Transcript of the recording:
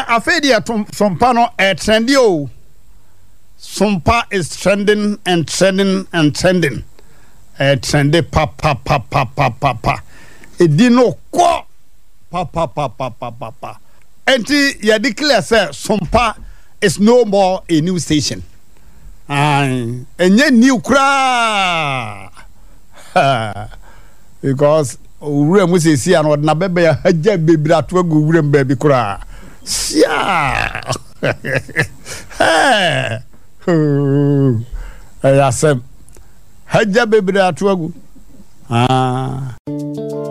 afedia sompa no trendy o. Sompa is trending and trending and trending. Trendy pa. Edino ko pa. Enti ya declare say Sompa is no more a new station. Enye new kra. Because ure mu sesi an odna bebe ya haja bebira to agu ure mbabi kra. Sia. Ayasem haja bebira to agu.